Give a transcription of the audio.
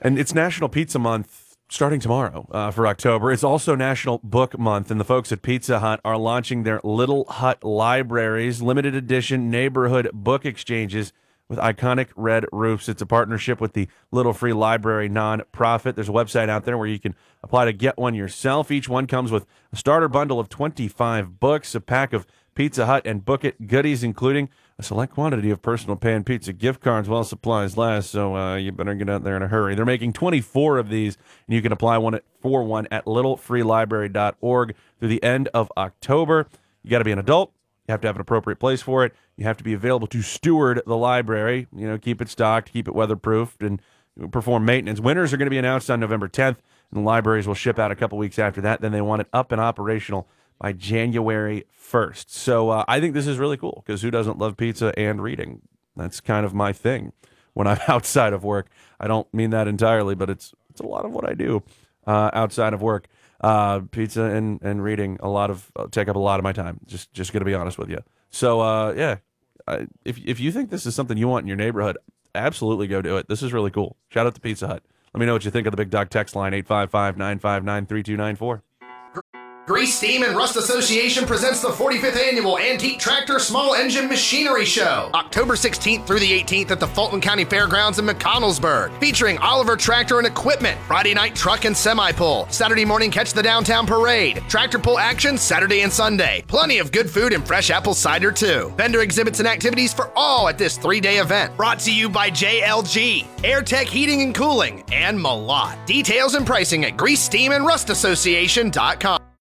And it's National Pizza Month starting tomorrow for October. It's also National Book Month, and the folks at Pizza Hut are launching their Little Hut Libraries, limited edition neighborhood book exchanges with iconic red roofs. It's a partnership with the Little Free Library nonprofit. There's a website out there where you can apply to get one yourself. Each one comes with a starter bundle of 25 books, a pack of Pizza Hut and Book It goodies, including a select quantity of personal pan pizza gift cards while supplies last, so you better get out there in a hurry. They're making 24 of these, and you can apply for one at littlefreelibrary.org through the end of October. You got to be an adult. You have to have an appropriate place for it. You have to be available to steward the library, keep it stocked, keep it weatherproofed, and perform maintenance. Winners are going to be announced on November 10th, and the libraries will ship out a couple weeks after that. Then they want it up and operational by January 1st. So I think this is really cool because who doesn't love pizza and reading? That's kind of my thing when I'm outside of work. I don't mean that entirely, but it's a lot of what I do outside of work. Pizza and reading take up a lot of my time. Just going to be honest with you. So if you think this is something you want in your neighborhood, absolutely go do it. This is really cool. Shout out to Pizza Hut. Let me know what you think of the Big Dog text line 855-959-3294. Grease, Steam, and Rust Association presents the 45th Annual Antique Tractor Small Engine Machinery Show, October 16th through the 18th at the Fulton County Fairgrounds in McConnellsburg, featuring Oliver Tractor and Equipment, Friday night truck and semi-pull, Saturday morning catch the downtown parade, tractor pull action Saturday and Sunday, plenty of good food and fresh apple cider too. Vendor exhibits and activities for all at this 3-day event, brought to you by JLG, AirTech Heating and Cooling, and Malott. Details and pricing at greasesteamandrastassociation.com.